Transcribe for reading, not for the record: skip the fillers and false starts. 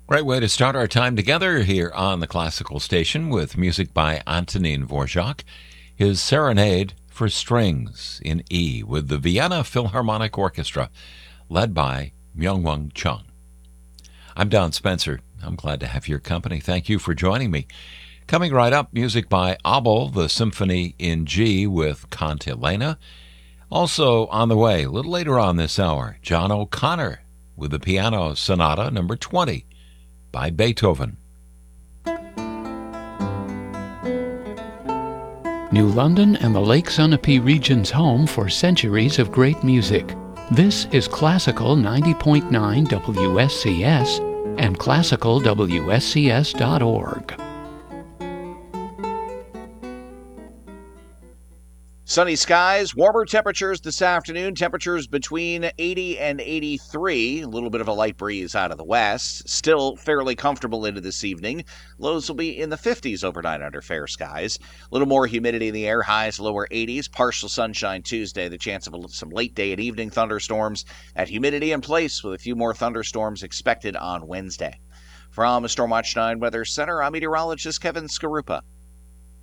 Great way to start our time together here on the Classical Station with music by Antonin Dvorak, his Serenade for Strings in E with the Vienna Philharmonic Orchestra, led by Myungwon Chung. I'm Don Spencer. I'm glad to have your company. Thank you for joining me. Coming right up, music by Abel, the Symphony in G with Cantilena. Also on the way, a little later on this hour, John O'Connor with the Piano Sonata number 20 by Beethoven. New London and the Lake Sunapee region's home for centuries of great music. This is Classical 90.9 WSCS and classicalwscs.org. Sunny skies, warmer temperatures this afternoon. Temperatures between 80 and 83. A little bit of a light breeze out of the west. Still fairly comfortable into this evening. Lows will be in the 50s overnight under fair skies. A little more humidity in the air. Highs lower 80s. Partial sunshine Tuesday. The chance of some late day and evening thunderstorms. That humidity in place with a few more thunderstorms expected on Wednesday. From Stormwatch 9 Weather Center, I'm meteorologist Kevin Skarupa.